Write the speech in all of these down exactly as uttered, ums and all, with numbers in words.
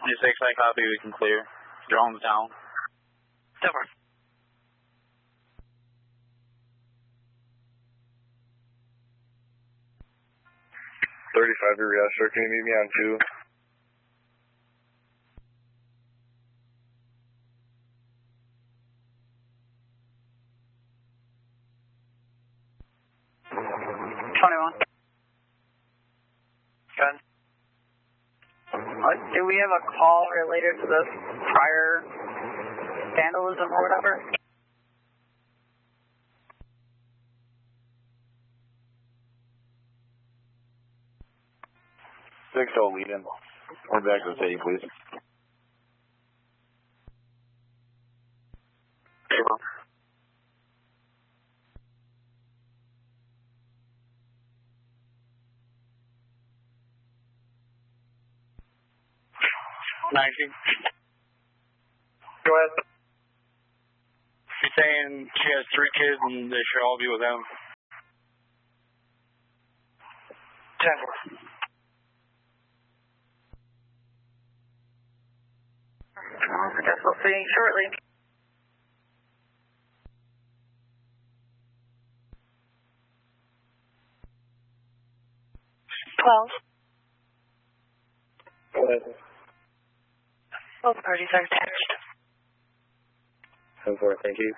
twenty-six, I copy, we can clear. Drone's down. Over. thirty-five to reassert, can you meet me on two? twenty-one. Good. Uh, do we have a call related to this prior vandalism or whatever? six oh lead in. We're back to the city, please. nineteen. Go ahead. She's saying she has three kids and they should all be with them. ten. Well, I guess we'll see shortly. twelve. Go ahead. Both parties are attached. ten four, thank you.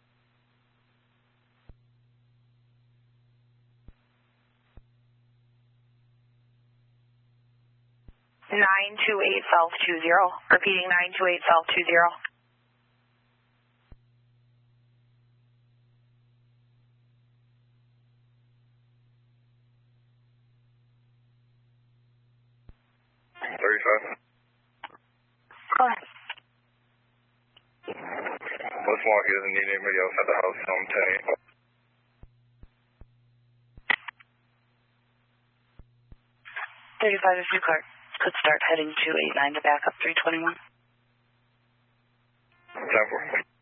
nine two eight South two zero. Repeating nine two eight South two zero. thirty-five. Go ahead. West Milwaukee doesn't need anybody else at the house, so I'm ten eight. thirty-five if you could. Could start heading two eight nine to back up three twenty-one. ten four.